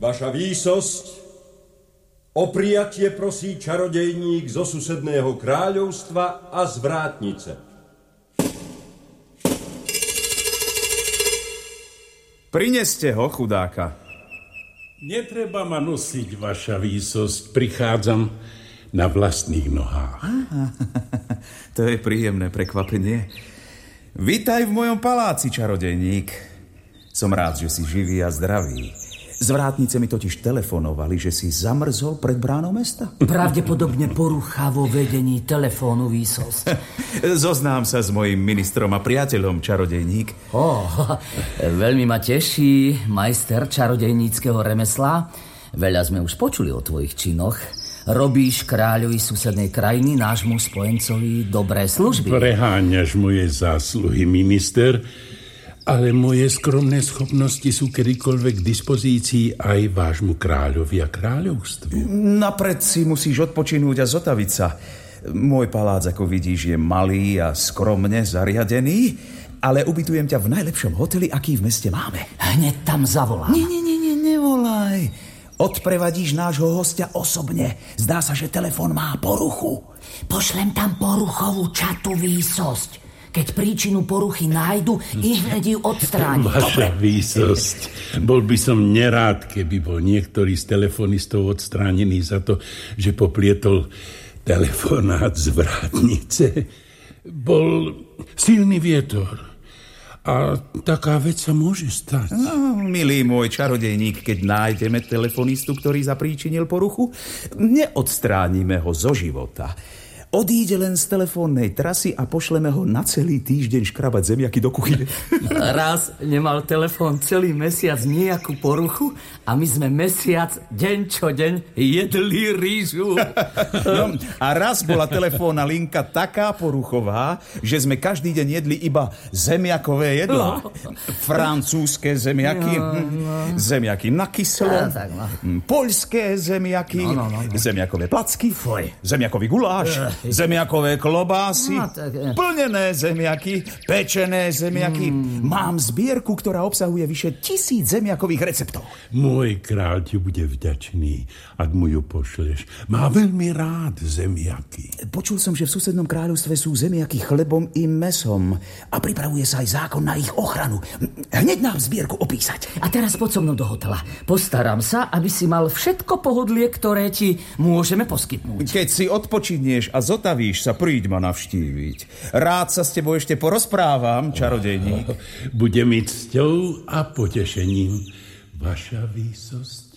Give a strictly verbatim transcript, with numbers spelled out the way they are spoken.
Vaša výsosť, o prijatie prosí čarodejník zo susedného kráľovstva a z vrátnice. Prineste ho, chudáka. Netreba ma nosiť, vaša výsosť. Prichádzam na vlastných nohách. Aha, to je príjemné prekvapenie. Vítaj v mojom paláci, čarodejník. Som rád, že si živý a zdravý. Z vrátnice mi totiž telefonovali, že si zamrzol pred bránou mesta. Pravdepodobne porucha vo vedení telefónu, výsosť. Zoznám sa s mojím ministrom a priateľom, čarodejník. Oh, veľmi ma teší, majster čarodejníckeho remesla. Veľa sme už počuli o tvojich činoch. Robíš kráľovi susednej krajiny, nášmu spojencovi, dobré služby. Preháňaš moje zásluhy, minister, ale moje skromné schopnosti sú kedykoľvek k dispozícii aj vášmu kráľovi a kráľovstvu. Napred si musíš odpočinúť a zotaviť sa. Môj palác, ako vidíš, je malý a skromne zariadený, ale ubytujem ťa v najlepšom hoteli, aký v meste máme. Hneď tam zavolám. Nie, nie, nie, nie, nevolaj. Odprevadíš nášho hostia osobne. Zdá sa, že telefón má poruchu. Pošlem tam poruchovú čatu, výsosť. Keď príčinu poruchy nájdu, ich hneď ju odstráni. Vaša výsosť. Bol by som nerád, keby bol niektorý z telefonistov odstránený za to, že poplietol telefonát z vrátnice. Bol silný vietor. A taká vec sa môže stať. No, milý môj čarodejník, keď nájdeme telefonistu, ktorý zapríčinil poruchu, neodstránime ho zo života. Odíde len z telefónnej trasy a pošleme ho na celý týždeň škrabať zemiaky do kuchyne. Raz nemal telefón celý mesiac nejakú poruchu a my sme mesiac deň čo deň jedli rýžu. No, a raz bola telefónna linka taká poruchová, že sme každý deň jedli iba zemiakové jedlá. No. Francúzske zemiaky, no, no. zemiaky na kyslo, no, no. poľské zemiaky, no, no, no, no. zemiakové placky, Foj. zemiakový guláš, zemiakové klobásy, no, tak, eh. plnené zemiaky, pečené zemiaky. Mm. Mám zbierku, ktorá obsahuje vyše tisíc zemiakových receptov. Môj kráľ ti bude vďačný, ak mu ju pošleš. Má veľmi rád zemiaky. Počul som, že v susednom kráľovstve sú zemiaky chlebom i mesom a pripravuje sa aj zákon na ich ochranu. Hneď nám zbierku opísať. A teraz poď so mnou do hotela. Postaram sa, aby si mal všetko pohodlie, ktoré ti môžeme poskytnúť. Keď si odpočinieš a zotavíš sa, príď ma navštíviť. Rád sa s tebou ešte porozprávam, čarodejník. Bude mi cťou a potešením, vaša výsosť.